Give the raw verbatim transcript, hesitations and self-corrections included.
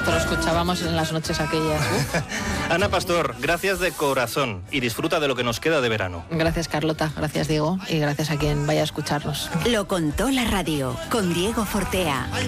cierto, lo escuchábamos en las noches aquellas. Uf. Ana Pastor, gracias de corazón y disfruta de lo que nos queda de verano. Gracias, Carlota, gracias, Diego, y gracias a quien vaya a escucharnos. Lo contó la radio con Diego Fortea.